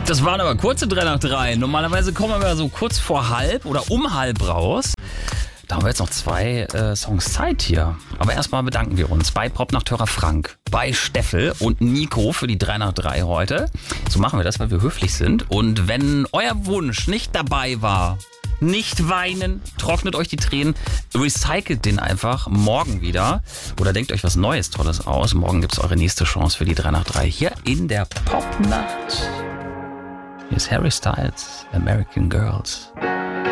Das waren aber kurze 3 nach 3. Normalerweise kommen wir so kurz vor halb oder um halb raus. Da haben wir jetzt noch 2 Songs Zeit hier. Aber erstmal bedanken wir uns bei Popnachthörer Frank, bei Steffel und Nico für die 3 nach 3 heute. So machen wir das, weil wir höflich sind. Und wenn euer Wunsch nicht dabei war, nicht weinen, trocknet euch die Tränen, recycelt den einfach morgen wieder oder denkt euch was Neues, Tolles aus. Morgen gibt es eure nächste Chance für die 3 nach 3 hier in der Popnacht. Hier ist Harry Styles, American Girls.